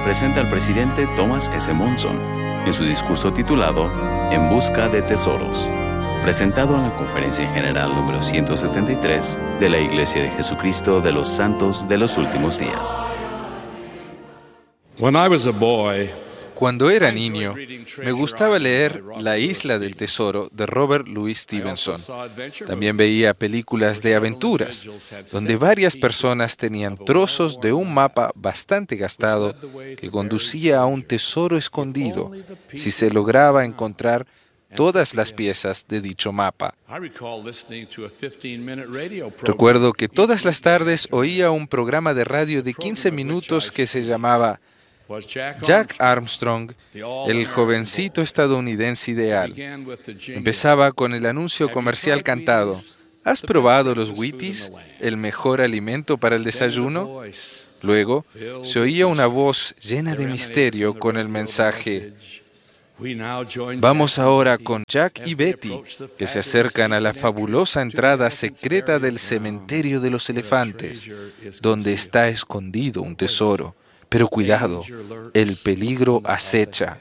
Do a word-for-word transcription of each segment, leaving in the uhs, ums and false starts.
presenta al presidente Thomas S. Monson en su discurso titulado En busca de tesoros, presentado en la Conferencia General número ciento setenta y tres de la Iglesia de Jesucristo de los Santos de los Últimos Días. When I was a boy, Cuando era niño, me gustaba leer La Isla del Tesoro de Robert Louis Stevenson. También veía películas de aventuras, donde varias personas tenían trozos de un mapa bastante gastado que conducía a un tesoro escondido si se lograba encontrar todas las piezas de dicho mapa. Recuerdo que todas las tardes oía un programa de radio de quince minutos que se llamaba Jack Armstrong, el jovencito estadounidense ideal. Empezaba con el anuncio comercial cantado: ¿Has probado los Wheaties, el mejor alimento para el desayuno? Luego se oía una voz llena de misterio con el mensaje: Vamos ahora con Jack y Betty, que se acercan a la fabulosa entrada secreta del cementerio de los elefantes, donde está escondido un tesoro. Pero cuidado, el peligro acecha.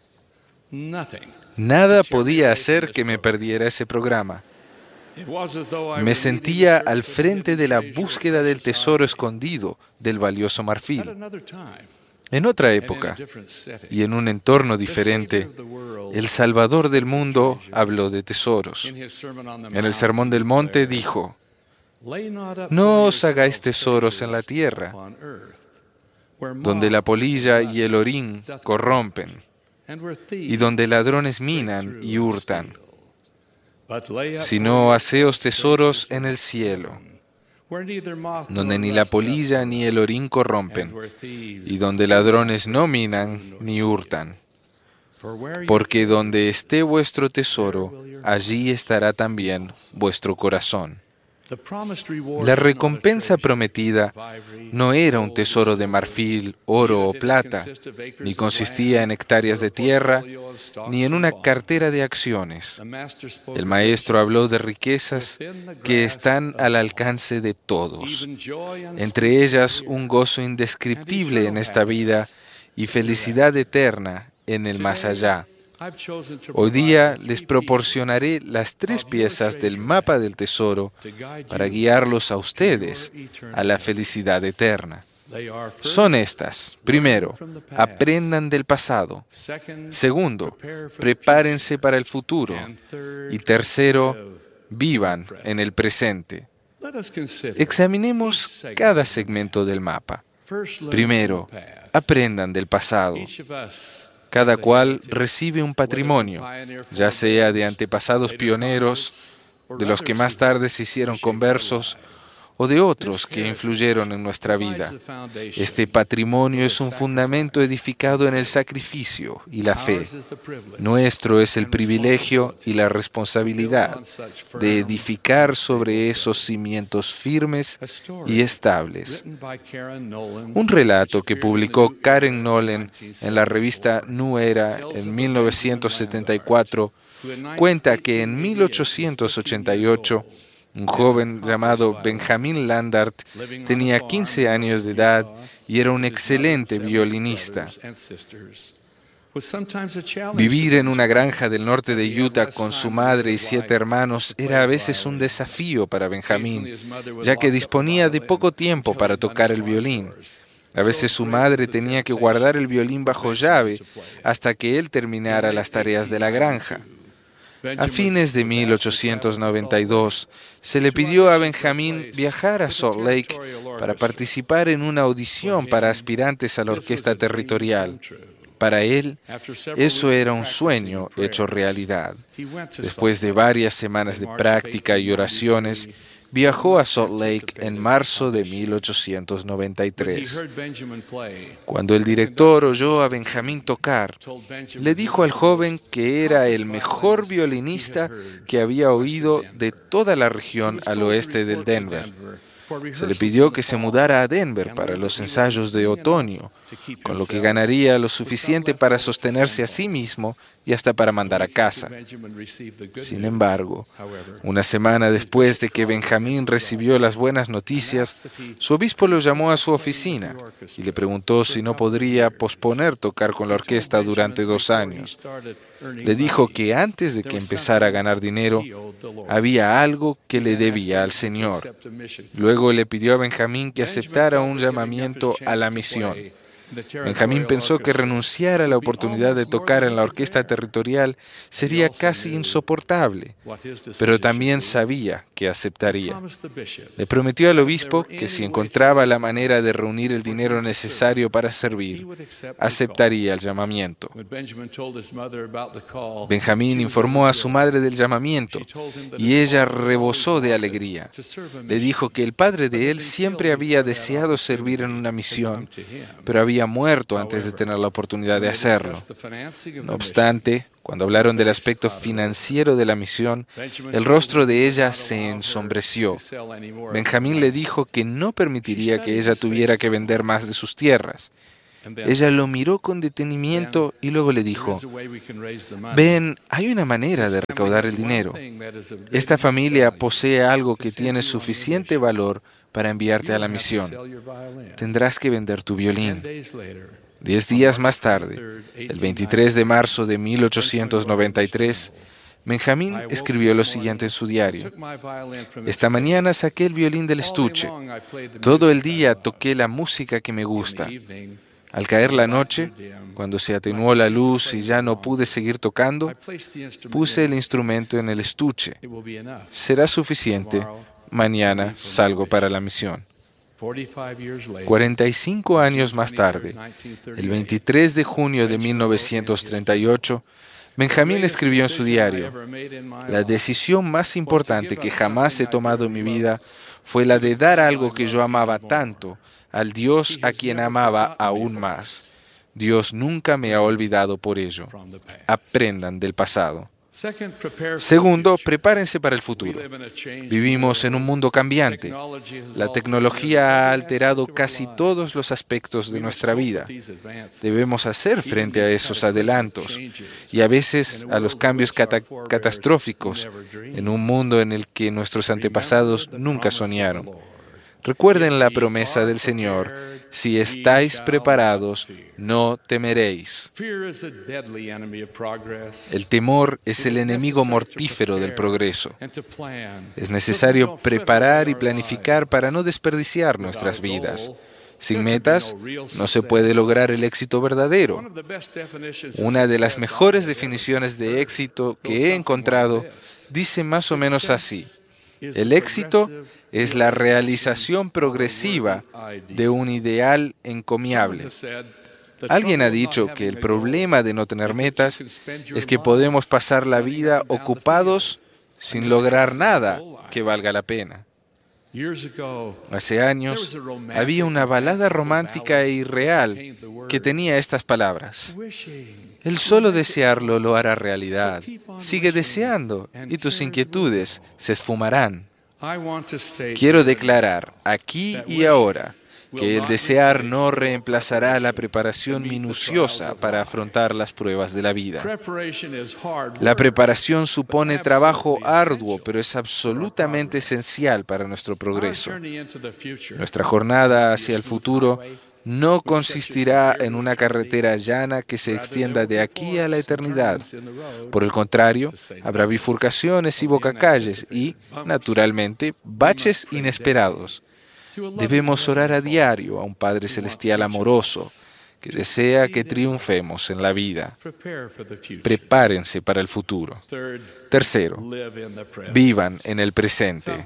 Nada podía hacer que me perdiera ese programa. Me sentía al frente de la búsqueda del tesoro escondido del valioso marfil. En otra época y en un entorno diferente, el Salvador del mundo habló de tesoros. En el Sermón del Monte dijo: No os hagáis tesoros en la tierra, donde la polilla y el orín corrompen, y donde ladrones minan y hurtan, sino haceos tesoros en el cielo, donde ni la polilla ni el orín corrompen, y donde ladrones no minan ni hurtan. Porque donde esté vuestro tesoro, allí estará también vuestro corazón. La recompensa prometida no era un tesoro de marfil, oro o plata, ni consistía en hectáreas de tierra, ni en una cartera de acciones. El Maestro habló de riquezas que están al alcance de todos, entre ellas un gozo indescriptible en esta vida y felicidad eterna en el más allá. Hoy día les proporcionaré las tres piezas del mapa del tesoro para guiarlos a ustedes a la felicidad eterna. Son estas. Primero, aprendan del pasado. Segundo, prepárense para el futuro. Y tercero, vivan en el presente. Examinemos cada segmento del mapa. Primero, aprendan del pasado. Cada cual recibe un patrimonio, ya sea de antepasados pioneros, de los que más tarde se hicieron conversos, o de otros que influyeron en nuestra vida. Este patrimonio es un fundamento edificado en el sacrificio y la fe. Nuestro es el privilegio y la responsabilidad de edificar sobre esos cimientos firmes y estables. Un relato que publicó Karen Nolan en la revista New Era en mil novecientos setenta y cuatro cuenta que en mil ochocientos ochenta y ocho un joven llamado Benjamin Landart tenía quince años de edad y era un excelente violinista. Vivir en una granja del norte de Utah con su madre y siete hermanos era a veces un desafío para Benjamin, ya que disponía de poco tiempo para tocar el violín. A veces su madre tenía que guardar el violín bajo llave hasta que él terminara las tareas de la granja. A fines de mil ochocientos noventa y dos, se le pidió a Benjamin viajar a Salt Lake para participar en una audición para aspirantes a la orquesta territorial. Para él, eso era un sueño hecho realidad. Después de varias semanas de práctica y oraciones, viajó a Salt Lake en marzo de mil ochocientos noventa y tres. Cuando el director oyó a Benjamin tocar, le dijo al joven que era el mejor violinista que había oído de toda la región al oeste del Denver. Se le pidió que se mudara a Denver para los ensayos de otoño, con lo que ganaría lo suficiente para sostenerse a sí mismo y hasta para mandar a casa. Sin embargo, una semana después de que Benjamín recibió las buenas noticias, su obispo lo llamó a su oficina y le preguntó si no podría posponer tocar con la orquesta durante dos años. Le dijo que antes de que empezara a ganar dinero, había algo que le debía al Señor. Luego le pidió a Benjamín que aceptara un llamamiento a la misión. Benjamín pensó que renunciar a la oportunidad de tocar en la orquesta territorial sería casi insoportable, pero también sabía que aceptaría. Le prometió al obispo que si encontraba la manera de reunir el dinero necesario para servir, aceptaría el llamamiento. Benjamín informó a su madre del llamamiento y ella rebosó de alegría. Le dijo que el padre de él siempre había deseado servir en una misión, pero había muerto antes de tener la oportunidad de hacerlo. No obstante, cuando hablaron del aspecto financiero de la misión, el rostro de ella se ensombreció. Benjamín le dijo que no permitiría que ella tuviera que vender más de sus tierras. Ella lo miró con detenimiento y luego le dijo: «Ben, hay una manera de recaudar el dinero. Esta familia posee algo que tiene suficiente valor para enviarte a la misión. Tendrás que vender tu violín». Diez días más tarde, el veintitrés de marzo de mil ochocientos noventa y tres, Benjamín escribió lo siguiente en su diario: «Esta mañana saqué el violín del estuche. Todo el día toqué la música que me gusta. Al caer la noche, cuando se atenuó la luz y ya no pude seguir tocando, puse el instrumento en el estuche. Será suficiente. Mañana salgo para la misión». cuarenta y cinco años más tarde, el veintitrés de junio de mil novecientos treinta y ocho, Benjamín escribió en su diario: «La decisión más importante que jamás he tomado en mi vida fue la de dar algo que yo amaba tanto al Dios a quien amaba aún más. Dios nunca me ha olvidado por ello. Aprendan del pasado». Segundo, prepárense para el futuro. Vivimos en un mundo cambiante. La tecnología ha alterado casi todos los aspectos de nuestra vida. Debemos hacer frente a esos adelantos y a veces a los cambios cata- catastróficos en un mundo en el que nuestros antepasados nunca soñaron. Recuerden la promesa del Señor: si estáis preparados, no temeréis. El temor es el enemigo mortífero del progreso. Es necesario preparar y planificar para no desperdiciar nuestras vidas. Sin metas, no se puede lograr el éxito verdadero. Una de las mejores definiciones de éxito que he encontrado dice más o menos así: el éxito es la realización progresiva de un ideal encomiable. Alguien ha dicho que el problema de no tener metas es que podemos pasar la vida ocupados sin lograr nada que valga la pena. Hace años había una balada romántica e irreal que tenía estas palabras: «El solo desearlo lo hará realidad. Sigue deseando y tus inquietudes se esfumarán». Quiero declarar aquí y ahora que el desear no reemplazará la preparación minuciosa para afrontar las pruebas de la vida. La preparación supone trabajo arduo, pero es absolutamente esencial para nuestro progreso. Nuestra jornada hacia el futuro no consistirá en una carretera llana que se extienda de aquí a la eternidad. Por el contrario, habrá bifurcaciones y bocacalles y, naturalmente, baches inesperados. Debemos orar a diario a un Padre Celestial amoroso que desea que triunfemos en la vida. Prepárense para el futuro. Tercero, vivan en el presente.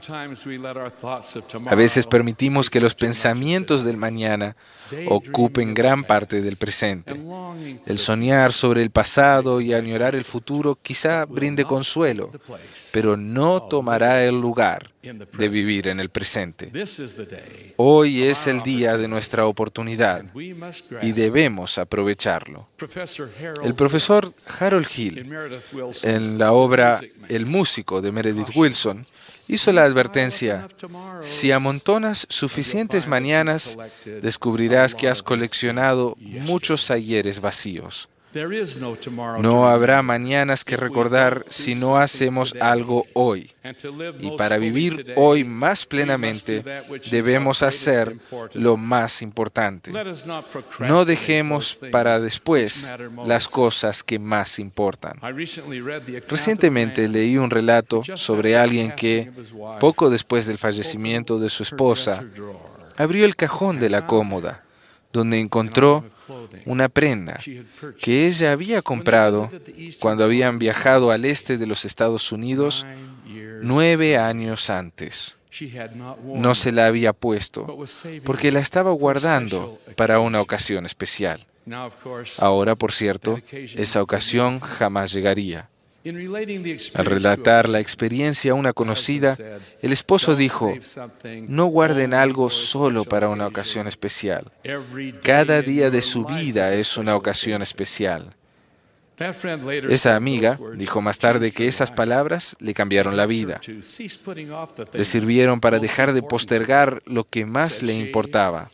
A veces permitimos que los pensamientos del mañana ocupen gran parte del presente. El soñar sobre el pasado y añorar el futuro quizá brinde consuelo, pero no tomará el lugar de vivir en el presente. Hoy es el día de nuestra oportunidad y debemos aprovecharlo. El profesor Harold Hill, en la obra El músico de Meredith Willson, hizo la advertencia: si amontonas suficientes mañanas, descubrirás que has coleccionado muchos ayeres vacíos. No habrá mañanas que recordar si no hacemos algo hoy. Y para vivir hoy más plenamente, debemos hacer lo más importante. No dejemos para después las cosas que más importan. Recientemente leí un relato sobre alguien que, poco después del fallecimiento de su esposa, abrió el cajón de la cómoda, donde encontró una prenda que ella había comprado cuando habían viajado al este de los Estados Unidos nueve años antes. No se la había puesto porque la estaba guardando para una ocasión especial. Ahora, por cierto, esa ocasión jamás llegaría. Al relatar la experiencia a una conocida, el esposo dijo: no guarden algo solo para una ocasión especial. Cada día de su vida es una ocasión especial. Esa amiga dijo más tarde que esas palabras le cambiaron la vida. Le sirvieron para dejar de postergar lo que más le importaba.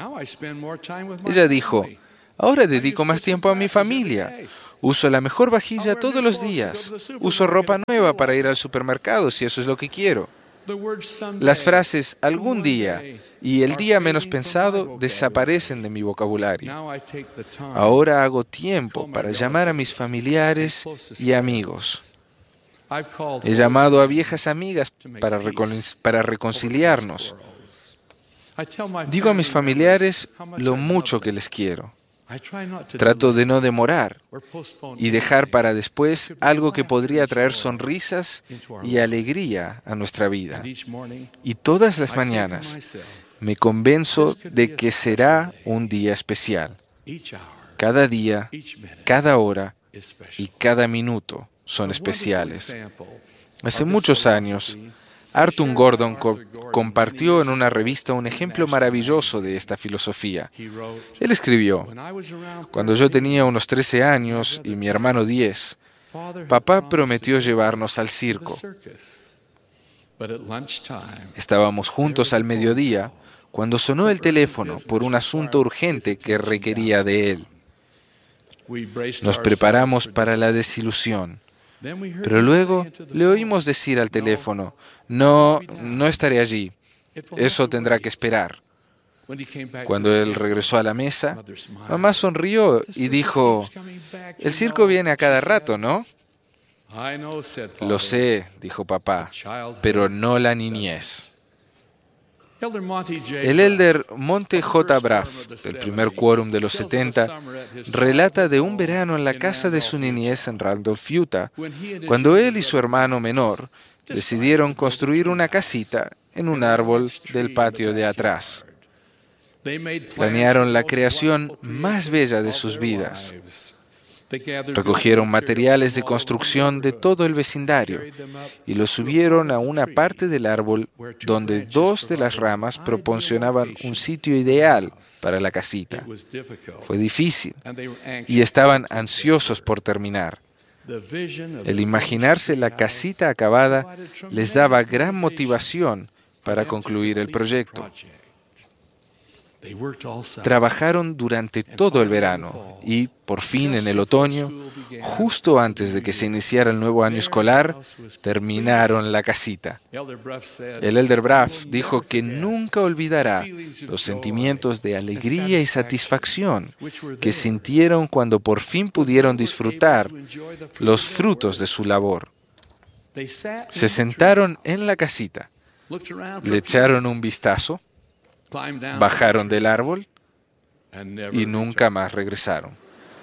Ella dijo: ahora dedico más tiempo a mi familia. Uso la mejor vajilla todos los días. Uso ropa nueva para ir al supermercado si eso es lo que quiero. Las frases algún día y el día menos pensado desaparecen de mi vocabulario. Ahora hago tiempo para llamar a mis familiares y amigos. He llamado a viejas amigas para, recon- para reconciliarnos. Digo a mis familiares lo mucho que les quiero. Trato de no demorar y dejar para después algo que podría traer sonrisas y alegría a nuestra vida. Y todas las mañanas me convenzo de que será un día especial. Cada día, cada hora y cada minuto son especiales. Hace muchos años, Arthur Gordon co- compartió en una revista un ejemplo maravilloso de esta filosofía. Él escribió: cuando yo tenía unos trece años y mi hermano diez, papá prometió llevarnos al circo. Estábamos juntos al mediodía cuando sonó el teléfono por un asunto urgente que requería de él. Nos preparamos para la desilusión. Pero luego le oímos decir al teléfono: no, no estaré allí. Eso tendrá que esperar. Cuando él regresó a la mesa, mamá sonrió y dijo: el circo viene a cada rato, ¿no? Lo sé, dijo papá, pero no la niñez. El elder Monte J. Braff, del primer quórum de los setenta, relata de un verano en la casa de su niñez en Randolph, Utah, cuando él y su hermano menor decidieron construir una casita en un árbol del patio de atrás. Planearon la creación más bella de sus vidas. Recogieron materiales de construcción de todo el vecindario y los subieron a una parte del árbol donde dos de las ramas proporcionaban un sitio ideal para la casita. Fue difícil y estaban ansiosos por terminar. El imaginarse la casita acabada les daba gran motivación para concluir el proyecto. Trabajaron durante todo el verano y, por fin, en el otoño, justo antes de que se iniciara el nuevo año escolar, terminaron la casita. El elder Braff dijo que nunca olvidará los sentimientos de alegría y satisfacción que sintieron cuando por fin pudieron disfrutar los frutos de su labor. Se sentaron en la casita, le echaron un vistazo, bajaron del árbol y nunca más regresaron.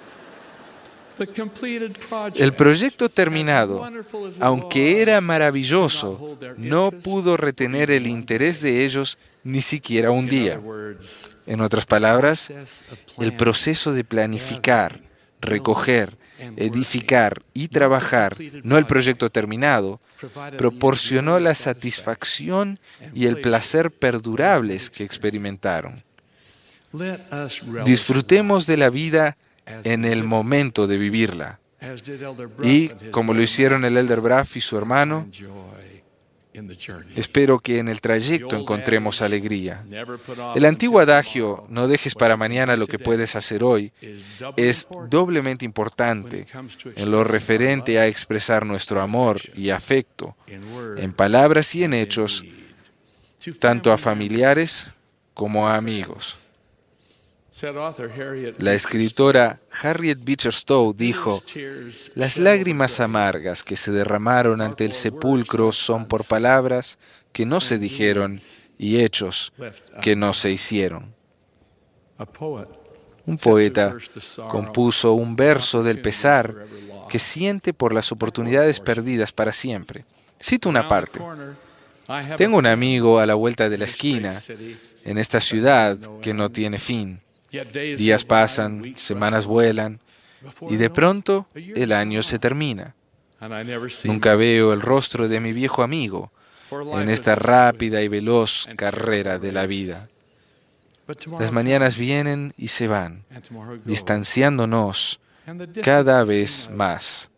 El proyecto terminado, aunque era maravilloso, no pudo retener el interés de ellos ni siquiera un día. En otras palabras, el proceso de planificar, recoger, edificar y trabajar, no el proyecto terminado, proporcionó la satisfacción y el placer perdurables que experimentaron. Disfrutemos de la vida en el momento de vivirla. Y, como lo hicieron el elder Braff y su hermano, Espero que en el trayecto encontremos alegría. El antiguo adagio, no dejes para mañana lo que puedes hacer hoy, es doblemente importante en lo referente a expresar nuestro amor y afecto, en palabras y en hechos, tanto a familiares como a amigos. La escritora Harriet Beecher Stowe dijo: «Las lágrimas amargas que se derramaron ante el sepulcro son por palabras que no se dijeron y hechos que no se hicieron». Un poeta compuso un verso del pesar que siente por las oportunidades perdidas para siempre. Cito una parte: «Tengo un amigo a la vuelta de la esquina, en esta ciudad que no tiene fin. Días pasan, semanas vuelan, y de pronto el año se termina. Nunca veo el rostro de mi viejo amigo en esta rápida y veloz carrera de la vida. Las mañanas vienen y se van, distanciándonos cada vez más.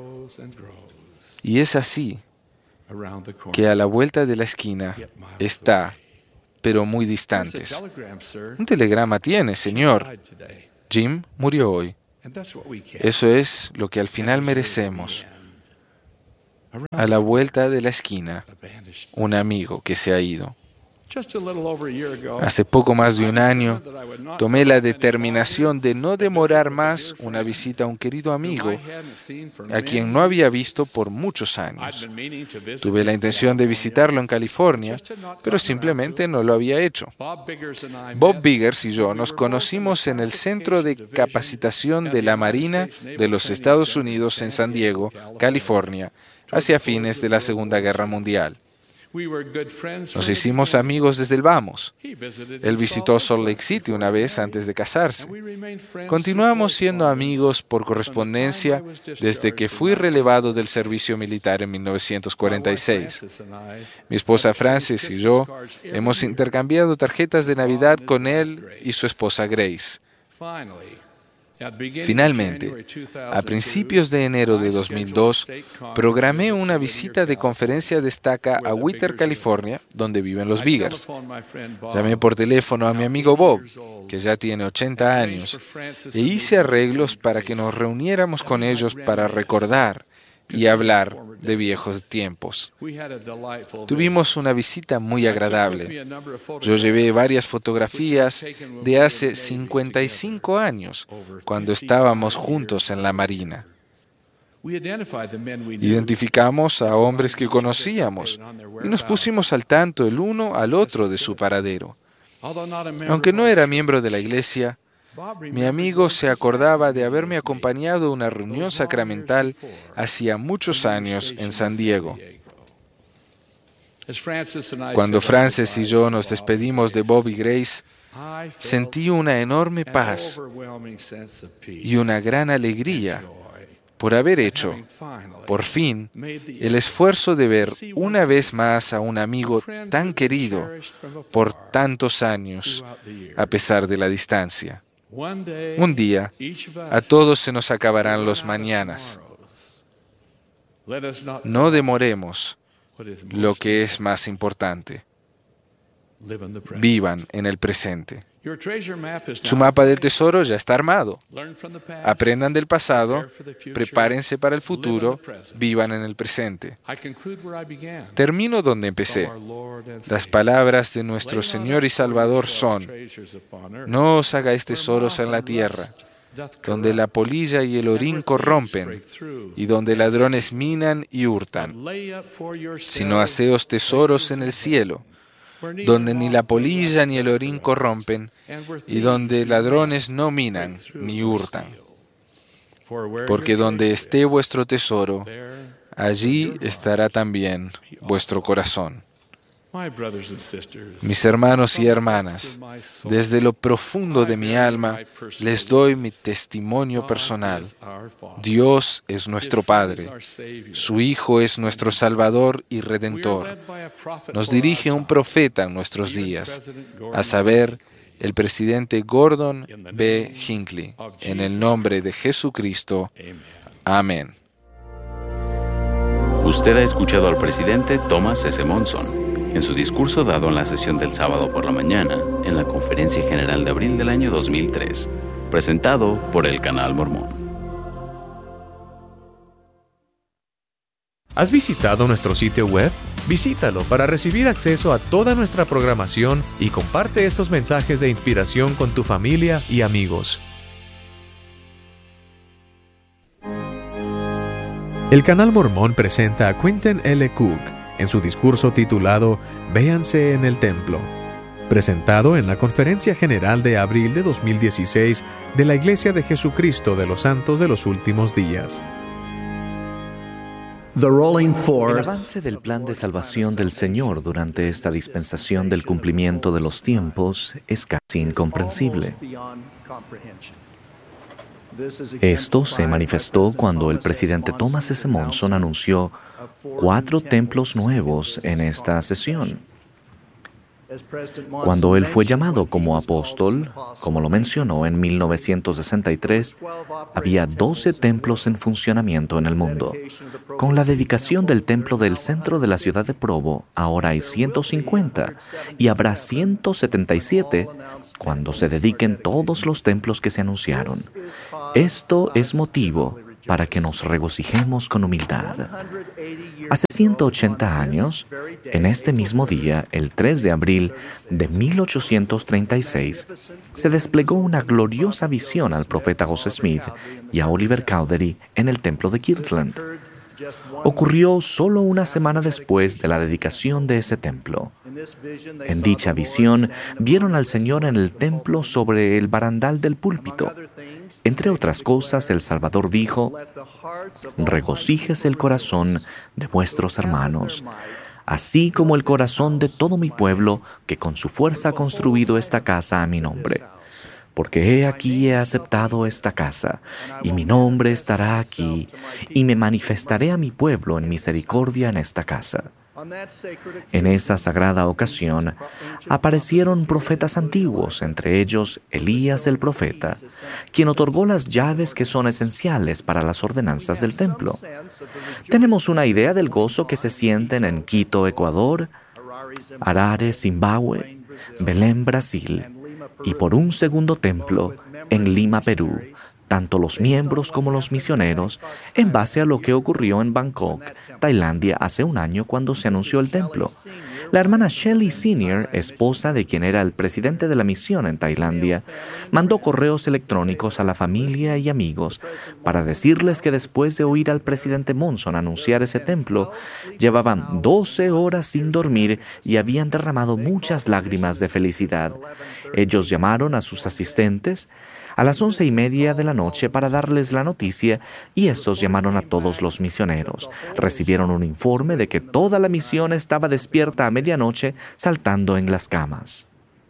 Y es así que a la vuelta de la esquina está, pero muy distantes. Un telegrama tiene, señor. Jim murió hoy. Eso es lo que al final merecemos. A la vuelta de la esquina, un amigo que se ha ido». Hace poco más de un año, tomé la determinación de no demorar más una visita a un querido amigo a quien no había visto por muchos años. Tuve la intención de visitarlo en California, pero simplemente no lo había hecho. Bob Biggers y yo nos conocimos en el Centro de Capacitación de la Marina de los Estados Unidos en San Diego, California, hacia fines de la Segunda Guerra Mundial. Nos hicimos amigos desde el vamos. Él visitó Salt Lake City una vez antes de casarse. Continuamos siendo amigos por correspondencia desde que fui relevado del servicio militar en mil novecientos cuarenta y seis. Mi esposa Frances y yo hemos intercambiado tarjetas de Navidad con él y su esposa Grace. Finalmente, a principios de enero de dos mil dos, programé una visita de conferencia destaca a Whittier, California, donde viven los Biggers. Llamé por teléfono a mi amigo Bob, que ya tiene ochenta años, e hice arreglos para que nos reuniéramos con ellos para recordar y hablar de viejos tiempos. Tuvimos una visita muy agradable. Yo llevé varias fotografías de hace cincuenta y cinco años, cuando estábamos juntos en la Marina. Identificamos a hombres que conocíamos y nos pusimos al tanto el uno al otro de su paradero. Aunque no era miembro de la iglesia, mi amigo se acordaba de haberme acompañado a una reunión sacramental hacía muchos años en San Diego. Cuando Frances y yo nos despedimos de Bob y Grace, sentí una enorme paz y una gran alegría por haber hecho, por fin, el esfuerzo de ver una vez más a un amigo tan querido por tantos años, a pesar de la distancia. Un día, a todos se nos acabarán los mañanas. No demoremos lo que es más importante. Vivan en el presente. Su mapa del tesoro ya está armado. Aprendan del pasado, prepárense para el futuro, vivan en el presente. Termino donde empecé. Las palabras de nuestro Señor y Salvador son: no os hagáis tesoros en la tierra, donde la polilla y el orín corrompen, y donde ladrones minan y hurtan, sino haceos tesoros en el cielo, donde ni la polilla ni el orín corrompen, y donde ladrones no minan ni hurtan. Porque donde esté vuestro tesoro, allí estará también vuestro corazón. Mis hermanos y hermanas, desde lo profundo de mi alma les doy mi testimonio personal. Dios es nuestro Padre, su Hijo es nuestro Salvador y Redentor. Nos dirige un profeta en nuestros días, a saber, el presidente Gordon B. Hinckley. En el nombre de Jesucristo. Amén. Usted ha escuchado al presidente Thomas S. Monson en su discurso dado en la sesión del sábado por la mañana en la Conferencia General de abril del año dos mil tres, presentado por el Canal Mormón. ¿Has visitado nuestro sitio web? Visítalo para recibir acceso a toda nuestra programación y comparte esos mensajes de inspiración con tu familia y amigos. El Canal Mormón presenta a Quentin L. Cook en su discurso titulado Véanse en el Templo, presentado en la Conferencia General de abril de dos mil dieciséis de la Iglesia de Jesucristo de los Santos de los Últimos Días. El avance del plan de salvación del Señor durante esta dispensación del cumplimiento de los tiempos es casi incomprensible. Esto se manifestó cuando el presidente Thomas S. Monson anunció cuatro templos nuevos en esta sesión. Cuando él fue llamado como apóstol, como lo mencionó en mil novecientos sesenta y tres, había doce templos en funcionamiento en el mundo. Con la dedicación del templo del centro de la ciudad de Provo, ahora hay ciento cincuenta y habrá ciento setenta y siete cuando se dediquen todos los templos que se anunciaron. Esto es motivo para que nos regocijemos con humildad. Hace ciento ochenta años, en este mismo día, el tres de abril de mil ochocientos treinta y seis, se desplegó una gloriosa visión al profeta José Smith y a Oliver Cowdery en el templo de Kirtland. Ocurrió solo una semana después de la dedicación de ese templo. En dicha visión, vieron al Señor en el templo sobre el barandal del púlpito. Entre otras cosas, el Salvador dijo: «Regocíjese el corazón de vuestros hermanos, así como el corazón de todo mi pueblo, que con su fuerza ha construido esta casa a mi nombre. Porque he aquí he aceptado esta casa, y mi nombre estará aquí, y me manifestaré a mi pueblo en misericordia en esta casa». En esa sagrada ocasión aparecieron profetas antiguos, entre ellos Elías el profeta, quien otorgó las llaves que son esenciales para las ordenanzas del templo. Tenemos una idea del gozo que se sienten en Quito, Ecuador, Harare, Zimbabue, Belén, Brasil, y por un segundo templo en Lima, Perú, tanto los miembros como los misioneros, en base a lo que ocurrió en Bangkok, Tailandia, hace un año cuando se anunció el templo. La hermana Shelley Senior, esposa de quien era el presidente de la misión en Tailandia, mandó correos electrónicos a la familia y amigos para decirles que después de oír al presidente Monson anunciar ese templo, llevaban doce horas sin dormir y habían derramado muchas lágrimas de felicidad. Ellos llamaron a sus asistentes a las once y media de la noche para darles la noticia, y estos llamaron a todos los misioneros. Recibieron un informe de que toda la misión estaba despierta a medianoche, saltando en las camas.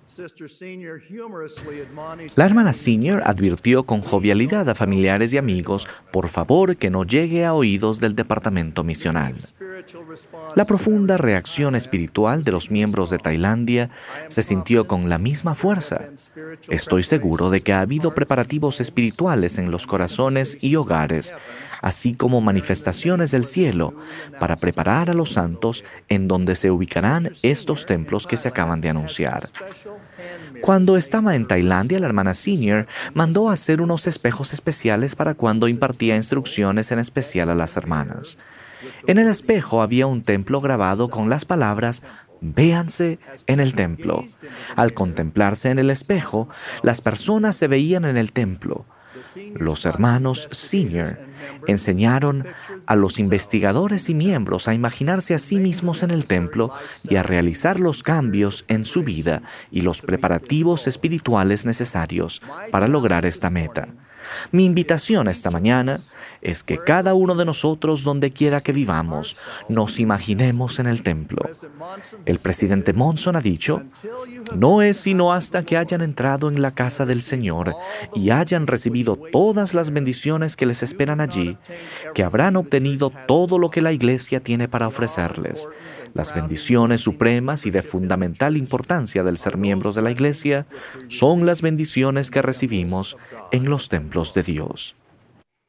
La hermana Senior advirtió con jovialidad a familiares y amigos, por favor, que no llegue a oídos del departamento misional. La profunda reacción espiritual de los miembros de Tailandia se sintió con la misma fuerza. Estoy seguro de que ha habido preparativos espirituales en los corazones y hogares, así como manifestaciones del cielo, para preparar a los santos en donde se ubicarán estos templos que se acaban de anunciar. Cuando estaba en Tailandia, la hermana Senior mandó a hacer unos espejos especiales para cuando impartía instrucciones en especial a las hermanas. En el espejo había un templo grabado con las palabras «Véanse en el templo». Al contemplarse en el espejo, las personas se veían en el templo. Los hermanos Senior enseñaron a los investigadores y miembros a imaginarse a sí mismos en el templo y a realizar los cambios en su vida y los preparativos espirituales necesarios para lograr esta meta. Mi invitación esta mañana es que cada uno de nosotros, donde quiera que vivamos, nos imaginemos en el templo. El presidente Monson ha dicho: «No es sino hasta que hayan entrado en la casa del Señor y hayan recibido todas las bendiciones que les esperan allí, que habrán obtenido todo lo que la Iglesia tiene para ofrecerles». Las bendiciones supremas y de fundamental importancia del ser miembros de la Iglesia son las bendiciones que recibimos en los templos de Dios.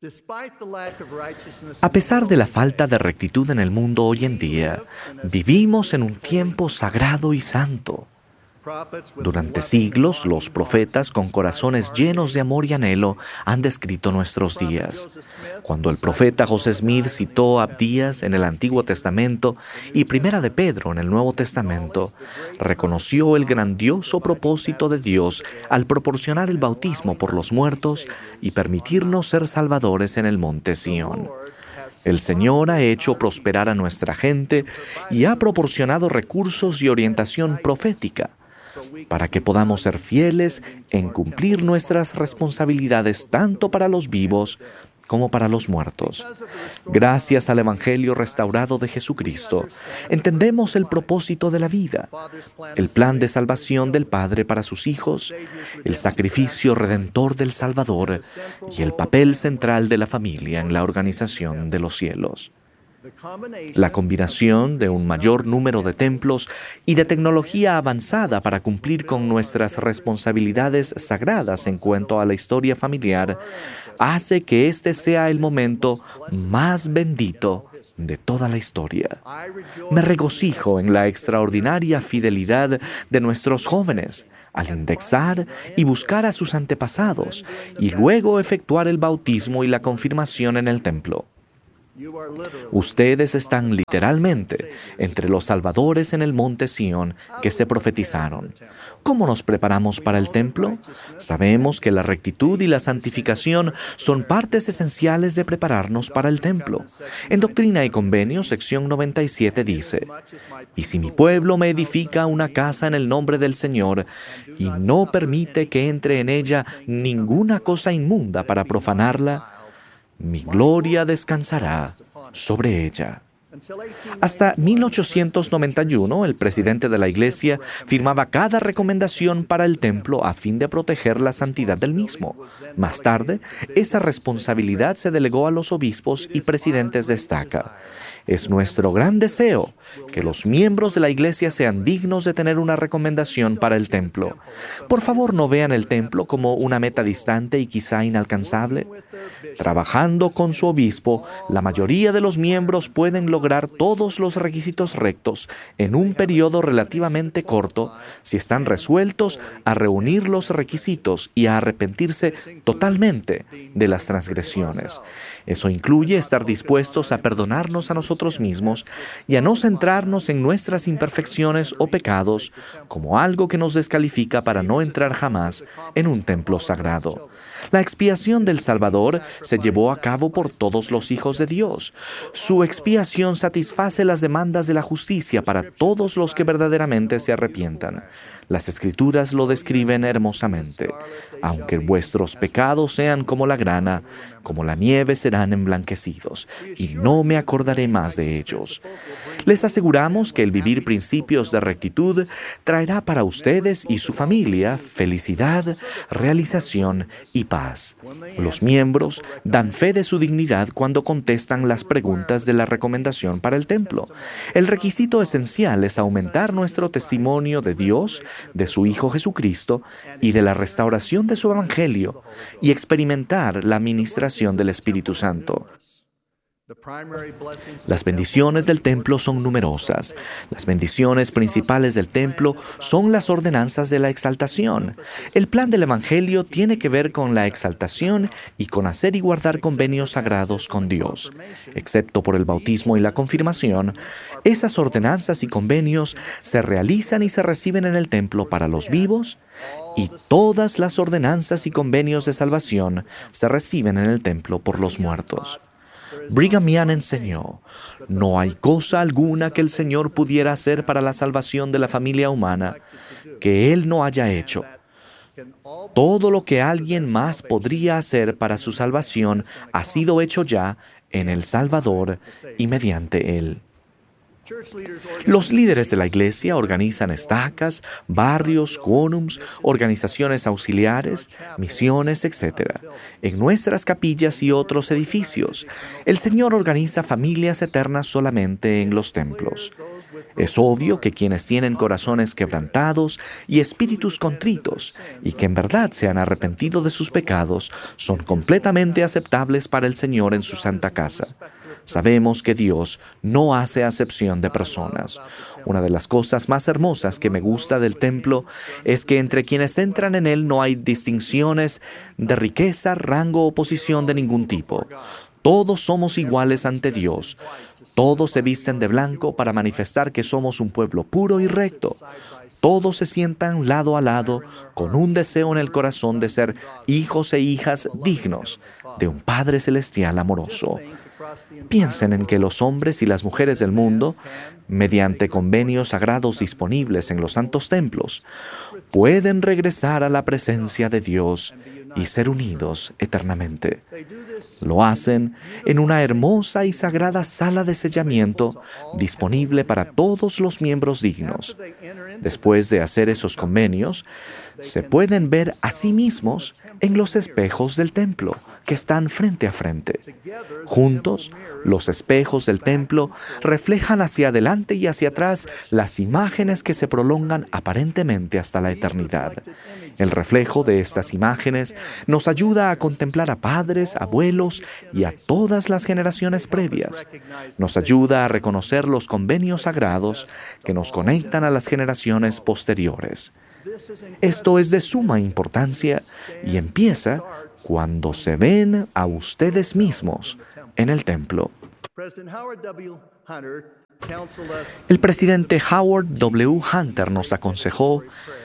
A pesar de la falta de rectitud en el mundo hoy en día, vivimos en un tiempo sagrado y santo. Durante siglos, los profetas con corazones llenos de amor y anhelo han descrito nuestros días. Cuando el profeta José Smith citó a Abdías en el Antiguo Testamento y Primera de Pedro en el Nuevo Testamento, reconoció el grandioso propósito de Dios al proporcionar el bautismo por los muertos y permitirnos ser salvadores en el monte Sión. El Señor ha hecho prosperar a nuestra gente y ha proporcionado recursos y orientación profética para que podamos ser fieles en cumplir nuestras responsabilidades tanto para los vivos como para los muertos. Gracias al Evangelio restaurado de Jesucristo, entendemos el propósito de la vida, el plan de salvación del Padre para sus hijos, el sacrificio redentor del Salvador y el papel central de la familia en la organización de los cielos. La combinación de un mayor número de templos y de tecnología avanzada para cumplir con nuestras responsabilidades sagradas en cuanto a la historia familiar hace que este sea el momento más bendito de toda la historia. Me regocijo en la extraordinaria fidelidad de nuestros jóvenes al indexar y buscar a sus antepasados y luego efectuar el bautismo y la confirmación en el templo. Ustedes están literalmente entre los salvadores en el monte Sión que se profetizaron. ¿Cómo nos preparamos para el templo? Sabemos que la rectitud y la santificación son partes esenciales de prepararnos para el templo. En Doctrina y Convenios, sección noventa y siete dice: «Y si mi pueblo me edifica una casa en el nombre del Señor, y no permite que entre en ella ninguna cosa inmunda para profanarla, mi gloria descansará sobre ella». Hasta mil ochocientos noventa y uno, el presidente de la Iglesia firmaba cada recomendación para el templo a fin de proteger la santidad del mismo. Más tarde, esa responsabilidad se delegó a los obispos y presidentes de estaca. Es nuestro gran deseo que los miembros de la Iglesia sean dignos de tener una recomendación para el templo. Por favor, no vean el templo como una meta distante y quizá inalcanzable. Trabajando con su obispo, la mayoría de los miembros pueden lograr todos los requisitos rectos en un periodo relativamente corto si están resueltos a reunir los requisitos y a arrepentirse totalmente de las transgresiones. Eso incluye estar dispuestos a perdonarnos a nosotros mismos y a no centrarnos en nuestras imperfecciones o pecados como algo que nos descalifica para no entrar jamás en un templo sagrado. La expiación del Salvador se llevó a cabo por todos los hijos de Dios. Su expiación satisface las demandas de la justicia para todos los que verdaderamente se arrepientan. Las Escrituras lo describen hermosamente. Aunque vuestros pecados sean como la grana, como la nieve serán emblanquecidos, y no me acordaré más de ellos. Les aseguramos que el vivir principios de rectitud traerá para ustedes y su familia felicidad, realización y paz. Los miembros dan fe de su dignidad cuando contestan las preguntas de la recomendación para el templo. El requisito esencial es aumentar nuestro testimonio de Dios, de su Hijo Jesucristo y de la restauración de su Evangelio y experimentar la administración del Espíritu Santo. Las bendiciones del templo son numerosas. Las bendiciones principales del templo son las ordenanzas de la exaltación. El plan del Evangelio tiene que ver con la exaltación y con hacer y guardar convenios sagrados con Dios. Excepto por el bautismo y la confirmación, esas ordenanzas y convenios se realizan y se reciben en el templo para los vivos, y todas las ordenanzas y convenios de salvación se reciben en el templo por los muertos. Brigham Young enseñó: no hay cosa alguna que el Señor pudiera hacer para la salvación de la familia humana que Él no haya hecho. Todo lo que alguien más podría hacer para su salvación ha sido hecho ya en el Salvador y mediante Él. Los líderes de la iglesia organizan estacas, barrios, quórums, organizaciones auxiliares, misiones, etcétera, en nuestras capillas y otros edificios. El Señor organiza familias eternas solamente en los templos. Es obvio que quienes tienen corazones quebrantados y espíritus contritos y que en verdad se han arrepentido de sus pecados son completamente aceptables para el Señor en su santa casa. Sabemos que Dios no hace acepción de personas. Una de las cosas más hermosas que me gusta del templo es que entre quienes entran en él no hay distinciones de riqueza, rango o posición de ningún tipo. Todos somos iguales ante Dios. Todos se visten de blanco para manifestar que somos un pueblo puro y recto. Todos se sientan lado a lado con un deseo en el corazón de ser hijos e hijas dignos de un Padre Celestial amoroso. Piensen en que los hombres y las mujeres del mundo, mediante convenios sagrados disponibles en los santos templos, pueden regresar a la presencia de Dios y ser unidos eternamente. Lo hacen en una hermosa y sagrada sala de sellamiento disponible para todos los miembros dignos. Después de hacer esos convenios, se pueden ver a sí mismos en los espejos del templo, que están frente a frente. Juntos, los espejos del templo reflejan hacia adelante y hacia atrás las imágenes que se prolongan aparentemente hasta la eternidad. El reflejo de estas imágenes nos ayuda a contemplar a padres, abuelos y a todas las generaciones previas. Nos ayuda a reconocer los convenios sagrados que nos conectan a las generaciones posteriores. Esto es de suma importancia y empieza cuando se ven a ustedes mismos en el templo. El presidente Howard W. Hunter nos aconsejó: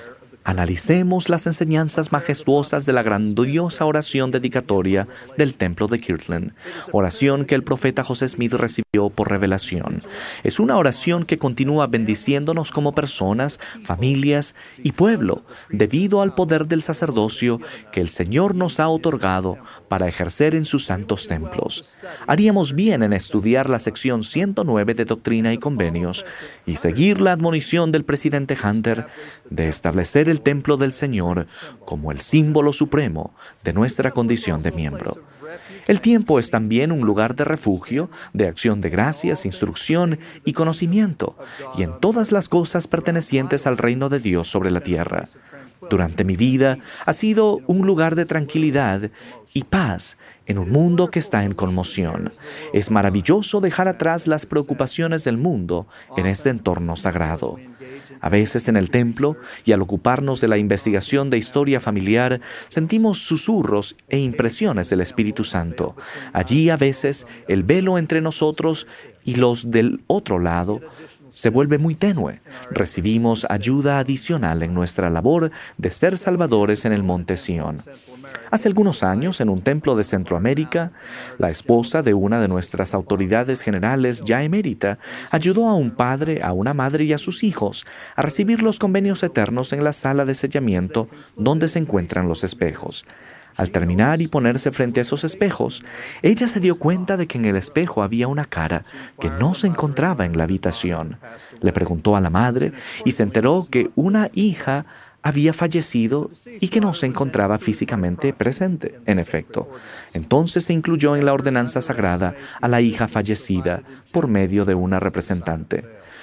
analicemos las enseñanzas majestuosas de la grandiosa oración dedicatoria del templo de Kirtland, oración que el profeta José Smith recibió por revelación. Es una oración que continúa bendiciéndonos como personas, familias y pueblo, debido al poder del sacerdocio que el Señor nos ha otorgado para ejercer en sus santos templos. Haríamos bien en estudiar la sección ciento nueve de Doctrina y Convenios y seguir la admonición del presidente Hunter de establecer el templo del Señor como el símbolo supremo de nuestra condición de miembro. El tiempo es también un lugar de refugio, de acción de gracias, instrucción y conocimiento, y en todas las cosas pertenecientes al reino de Dios sobre la tierra. Durante mi vida ha sido un lugar de tranquilidad y paz en un mundo que está en conmoción. Es maravilloso dejar atrás las preocupaciones del mundo en este entorno sagrado. A veces en el templo, y al ocuparnos de la investigación de historia familiar, sentimos susurros e impresiones del Espíritu Santo. Allí a veces el velo entre nosotros y los del otro lado se vuelve muy tenue. Recibimos ayuda adicional en nuestra labor de ser salvadores en el Monte Sión. Hace algunos años, en un templo de Centroamérica, la esposa de una de nuestras autoridades generales ya emérita ayudó a un padre, a una madre y a sus hijos a recibir los convenios eternos en la sala de sellamiento donde se encuentran los espejos. Al terminar y ponerse frente a esos espejos, ella se dio cuenta de que en el espejo había una cara que no se encontraba en la habitación. Le preguntó a la madre y se enteró que una hija había fallecido y que no se encontraba físicamente presente. En efecto, entonces se incluyó en la ordenanza sagrada a la hija fallecida por medio de una representante.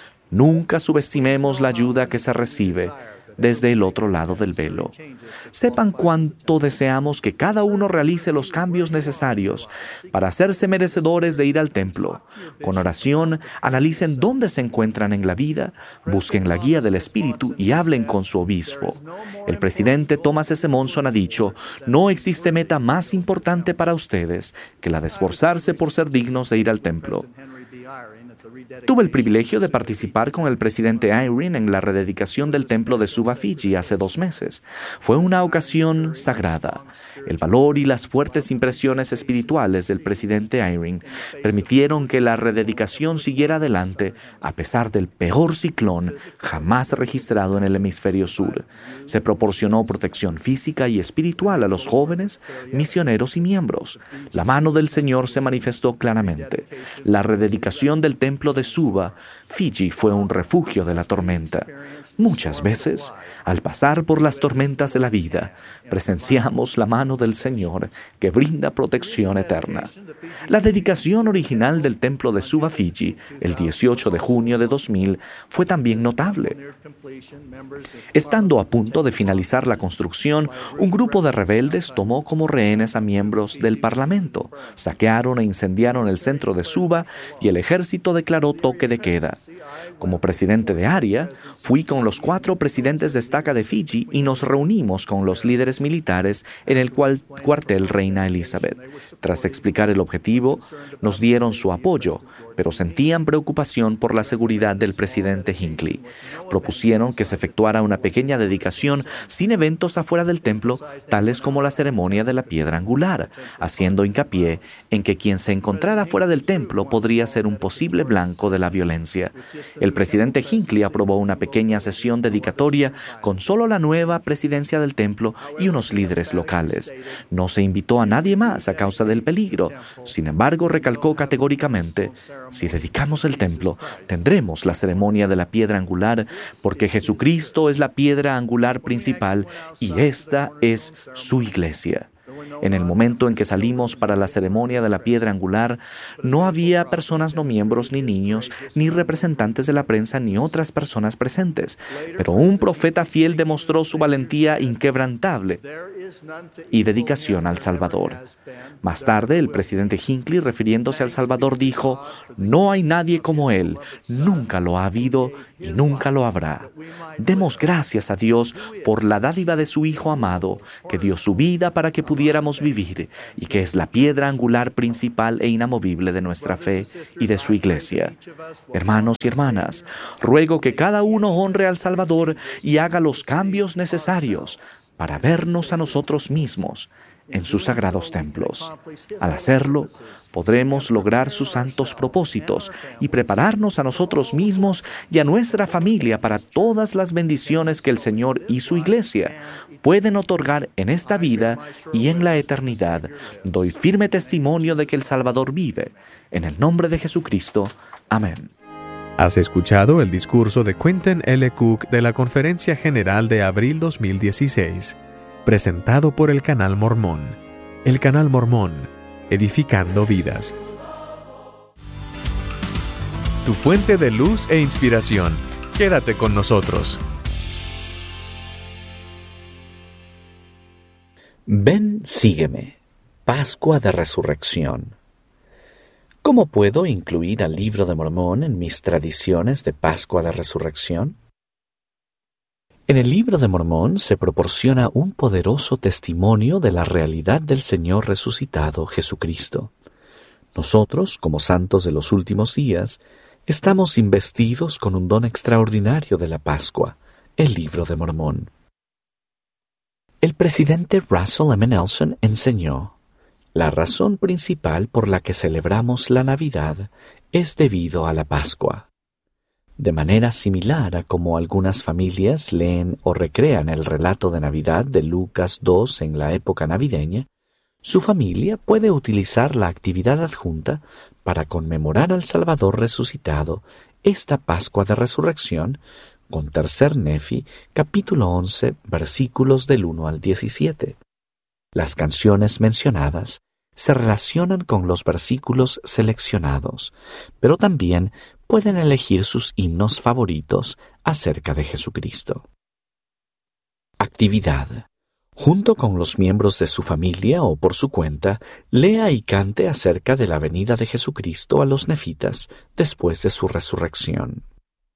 Nunca subestimemos la ayuda que se recibe desde el otro lado del velo. Sepan cuánto deseamos que cada uno realice los cambios necesarios para hacerse merecedores de ir al templo. Con oración, analicen dónde se encuentran en la vida, busquen la guía del Espíritu y hablen con su obispo. El presidente Thomas S. Monson ha dicho: no existe meta más importante para ustedes que la de esforzarse por ser dignos de ir al templo. Tuve el privilegio de participar con el presidente Eyring en la rededicación del templo de Suba, Fiji, hace dos meses. Fue una ocasión sagrada. El valor y las fuertes impresiones espirituales del presidente Eyring permitieron que la rededicación siguiera adelante a pesar del peor ciclón jamás registrado en el hemisferio sur. Se proporcionó protección física y espiritual a los jóvenes, misioneros y miembros. La mano del Señor se manifestó claramente. La rededicación del templo templo de Suva, Fiji fue un refugio de la tormenta. Muchas veces, al pasar por las tormentas de la vida, presenciamos la mano del Señor que brinda protección eterna. La dedicación original del templo de Suva, Fiji, el dieciocho de junio de dos mil, fue también notable. Estando a punto de finalizar la construcción, un grupo de rebeldes tomó como rehenes a miembros del Parlamento, saquearon e incendiaron el centro de Suva y el ejército declaró toque de queda. Como presidente de área, fui con los cuatro presidentes de estaca de Fiji y nos reunimos con los líderes militares en el cual, cuartel Reina Elizabeth. Tras explicar el objetivo, nos dieron su apoyo, pero sentían preocupación por la seguridad del presidente Hinckley. Propusieron que se efectuara una pequeña dedicación sin eventos afuera del templo, tales como la ceremonia de la piedra angular, haciendo hincapié en que quien se encontrara fuera del templo podría ser un posible blanco de la violencia. El presidente Hinckley aprobó una pequeña sesión dedicatoria con solo la nueva presidencia del templo y unos líderes locales. No se invitó a nadie más a causa del peligro. Sin embargo, recalcó categóricamente: si dedicamos el templo, tendremos la ceremonia de la piedra angular, porque Jesucristo es la piedra angular principal y esta es su iglesia. En el momento en que salimos para la ceremonia de la piedra angular, no había personas no miembros, ni niños, ni representantes de la prensa, ni otras personas presentes. Pero un profeta fiel demostró su valentía inquebrantable y dedicación al Salvador. Más tarde, el presidente Hinckley, refiriéndose al Salvador, dijo: no hay nadie como él, nunca lo ha habido y nunca lo habrá. Demos gracias a Dios por la dádiva de su Hijo amado, que dio su vida para que pudiéramos vivir y que es la piedra angular principal e inamovible de nuestra fe y de su iglesia. Hermanos y hermanas, ruego que cada uno honre al Salvador y haga los cambios necesarios para vernos a nosotros mismos en sus sagrados templos. Al hacerlo, podremos lograr sus santos propósitos y prepararnos a nosotros mismos y a nuestra familia para todas las bendiciones que el Señor y su iglesia pueden otorgar en esta vida y en la eternidad. Doy firme testimonio de que el Salvador vive. En el nombre de Jesucristo. Amén. Has escuchado el discurso de Quentin L. Cook de la Conferencia General de abril dos mil dieciséis, presentado por el Canal Mormón. El Canal Mormón, edificando vidas. Tu fuente de luz e inspiración. Quédate con nosotros. Ven, sígueme. Pascua de Resurrección. ¿Cómo puedo incluir al Libro de Mormón en mis tradiciones de Pascua de Resurrección? En el Libro de Mormón se proporciona un poderoso testimonio de la realidad del Señor resucitado, Jesucristo. Nosotros, como santos de los últimos días, estamos investidos con un don extraordinario de la Pascua, el Libro de Mormón. El presidente Russell M. Nelson enseñó: la razón principal por la que celebramos la Navidad es debido a la Pascua. De manera similar a como algunas familias leen o recrean el relato de Navidad de Lucas dos en la época navideña, su familia puede utilizar la actividad adjunta para conmemorar al Salvador resucitado, esta Pascua de Resurrección, con Tercer Nefi, capítulo once, versículos del uno al diecisiete. Las canciones mencionadas se relacionan con los versículos seleccionados, pero también pueden elegir sus himnos favoritos acerca de Jesucristo. Actividad. Junto con los miembros de su familia o por su cuenta, lea y cante acerca de la venida de Jesucristo a los nefitas después de su resurrección.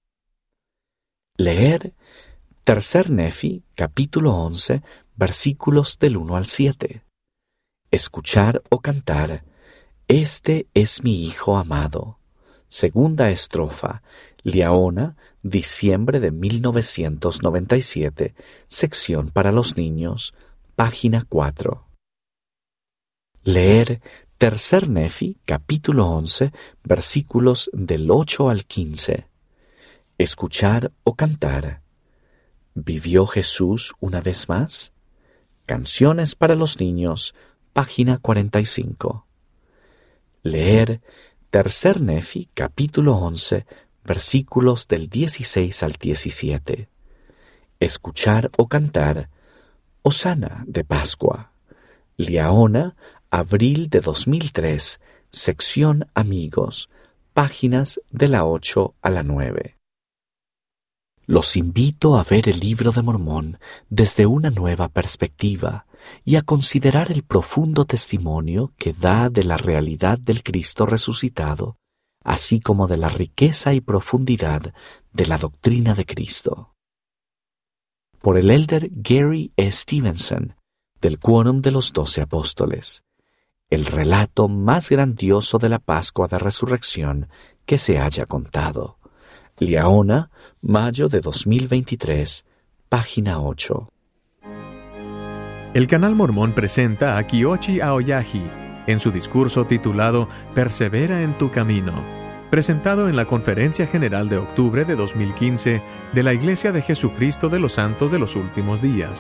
Leer Tercer Nefi, capítulo once, versículos del uno al siete. Escuchar o cantar: Este es mi Hijo amado. Segunda estrofa, Liaona, diciembre de mil novecientos noventa y siete, sección para los niños, página cuatro. Leer Tercer Nefi, capítulo once, versículos del ocho al quince. Escuchar o cantar: ¿Vivió Jesús una vez más? Canciones para los niños, página cuarenta y cinco. Leer Tercer Nefi, capítulo once, versículos del dieciséis al diecisiete. Escuchar o cantar, Hosana de Pascua. Liaona, abril de dos mil tres, sección Amigos, páginas de la ocho a la nueve. Los invito a ver el Libro de Mormón desde una nueva perspectiva y a considerar el profundo testimonio que da de la realidad del Cristo resucitado, así como de la riqueza y profundidad de la doctrina de Cristo. Por el elder Gary E. Stevenson, del Quórum de los Doce Apóstoles, el relato más grandioso de la Pascua de Resurrección que se haya contado. Liaona, mayo de dos mil veintitrés, página ocho. El Canal Mormón presenta a Kiyoshi Aoyagi en su discurso titulado Persevera en tu camino, presentado en la Conferencia General de octubre de dos mil quince de la Iglesia de Jesucristo de los Santos de los Últimos Días.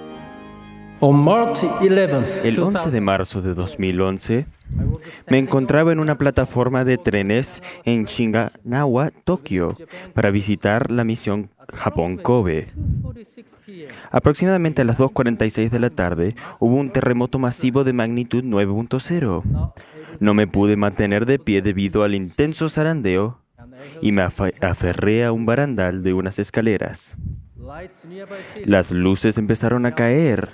El once de marzo de dos mil once, me encontraba en una plataforma de trenes en Shinagawa, Tokio, para visitar la misión Japón-Kobe. Aproximadamente a las dos cuarenta y seis de la tarde, hubo un terremoto masivo de magnitud nueve punto cero. No me pude mantener de pie debido al intenso zarandeo y me aferré a un barandal de unas escaleras. Las luces empezaron a caer.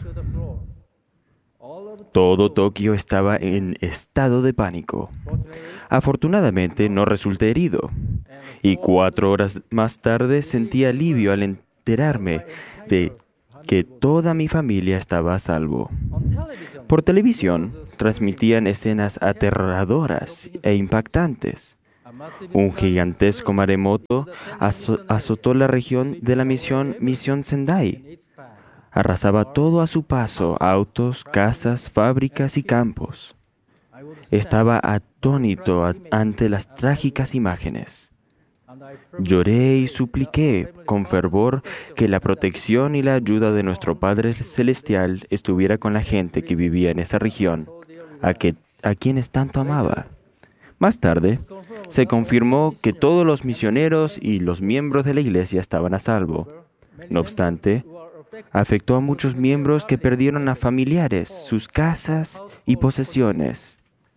Todo Tokio estaba en estado de pánico. Afortunadamente no resulté herido, y cuatro horas más tarde sentí alivio al enterarme de que toda mi familia estaba a salvo. Por televisión transmitían escenas aterradoras e impactantes. Un gigantesco maremoto azo- azotó la región de la misión Misión Sendai. Arrasaba todo a su paso, autos, casas, fábricas y campos. Estaba atónito a- ante las trágicas imágenes. Lloré y supliqué con fervor que la protección y la ayuda de nuestro Padre Celestial estuviera con la gente que vivía en esa región, a, que, a quienes tanto amaba. Más tarde, se confirmó que todos los misioneros y los miembros de la iglesia estaban a salvo. No obstante, afectó a muchos miembros que perdieron a familiares, sus casas y posesiones.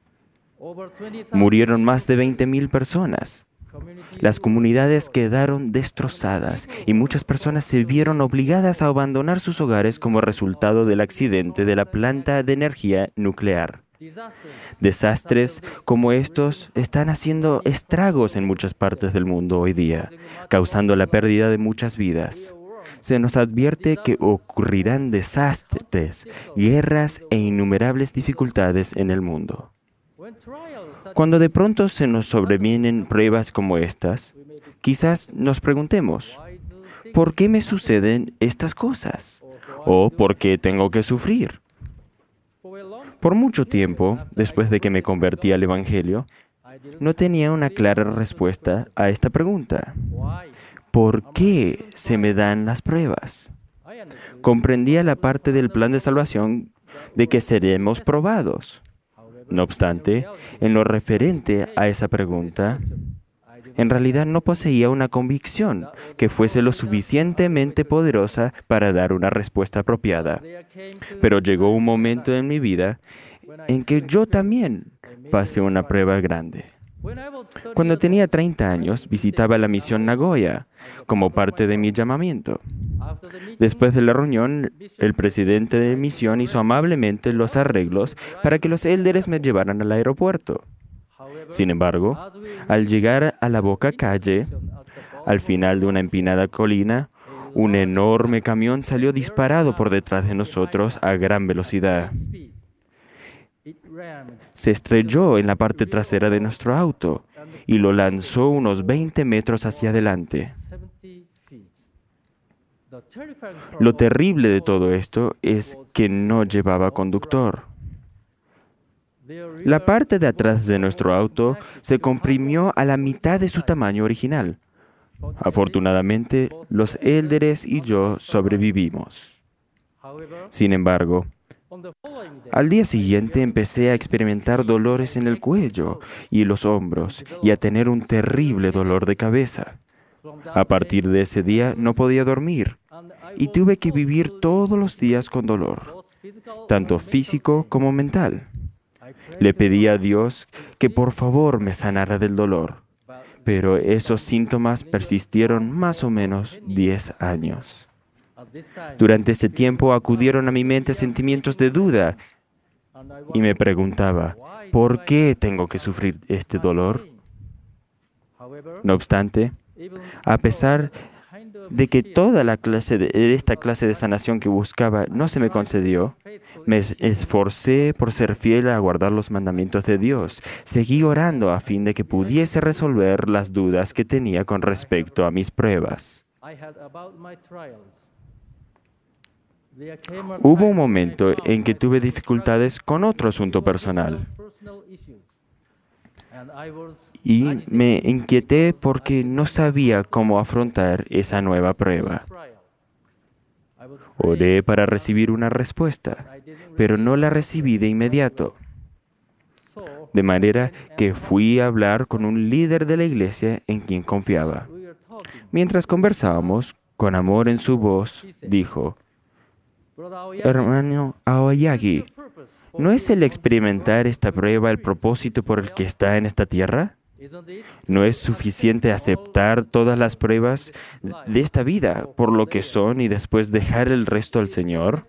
Murieron más de veinte mil personas. Las comunidades quedaron destrozadas y muchas personas se vieron obligadas a abandonar sus hogares como resultado del accidente de la planta de energía nuclear. Desastres como estos están haciendo estragos en muchas partes del mundo hoy día, causando la pérdida de muchas vidas. Se nos advierte que ocurrirán desastres, guerras e innumerables dificultades en el mundo. Cuando de pronto se nos sobrevienen pruebas como estas, quizás nos preguntemos, ¿por qué me suceden estas cosas? ¿O por qué tengo que sufrir? Por mucho tiempo, después de que me convertí al Evangelio, no tenía una clara respuesta a esta pregunta. ¿Por qué se me dan las pruebas? Comprendía la parte del plan de salvación de que seremos probados. No obstante, en lo referente a esa pregunta, en realidad no poseía una convicción que fuese lo suficientemente poderosa para dar una respuesta apropiada. Pero llegó un momento en mi vida en que yo también pasé una prueba grande. Cuando tenía treinta años, visitaba la misión Nagoya como parte de mi llamamiento. Después de la reunión, el presidente de misión hizo amablemente los arreglos para que los élderes me llevaran al aeropuerto. Sin embargo, al llegar a la Boca Calle, al final de una empinada colina, un enorme camión salió disparado por detrás de nosotros a gran velocidad. Se estrelló en la parte trasera de nuestro auto y lo lanzó unos veinte metros hacia adelante. Lo terrible de todo esto es que no llevaba conductor. La parte de atrás de nuestro auto se comprimió a la mitad de su tamaño original. Afortunadamente, los élderes y yo sobrevivimos. Sin embargo, Al día siguiente empecé a experimentar dolores en el cuello y los hombros y a tener un terrible dolor de cabeza. A partir de ese día no podía dormir y tuve que vivir todos los días con dolor, tanto físico como mental. Le pedí a Dios que por favor me sanara del dolor, pero esos síntomas persistieron más o menos diez años. Durante ese tiempo acudieron a mi mente sentimientos de duda y me preguntaba, ¿por qué tengo que sufrir este dolor? No obstante, a pesar de que toda la clase de, de esta clase de sanación que buscaba no se me concedió, me esforcé por ser fiel a guardar los mandamientos de Dios. Seguí orando a fin de que pudiese resolver las dudas que tenía con respecto a mis pruebas. Hubo un momento en que tuve dificultades con otro asunto personal y me inquieté porque no sabía cómo afrontar esa nueva prueba. Oré para recibir una respuesta, pero no la recibí de inmediato. De manera que fui a hablar con un líder de la iglesia en quien confiaba. Mientras conversábamos, con amor en su voz, dijo, «Hermano Aoyagi, ¿no es el experimentar esta prueba el propósito por el que está en esta tierra? ¿No es suficiente aceptar todas las pruebas de esta vida por lo que son y después dejar el resto al Señor?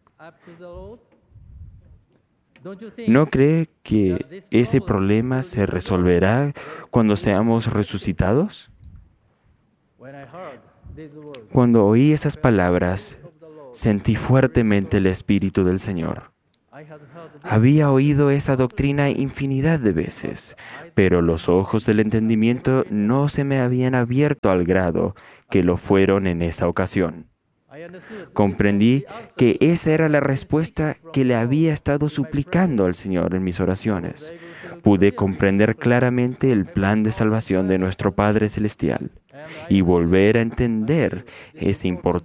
¿No cree que ese problema se resolverá cuando seamos resucitados?» Cuando oí esas palabras, sentí fuertemente el Espíritu del Señor. Había oído esa doctrina infinidad de veces, pero los ojos del entendimiento no se me habían abierto al grado que lo fueron en esa ocasión. Comprendí que esa era la respuesta que le había estado suplicando al Señor en mis oraciones. Pude comprender claramente el plan de salvación de nuestro Padre Celestial y volver a entender ese importante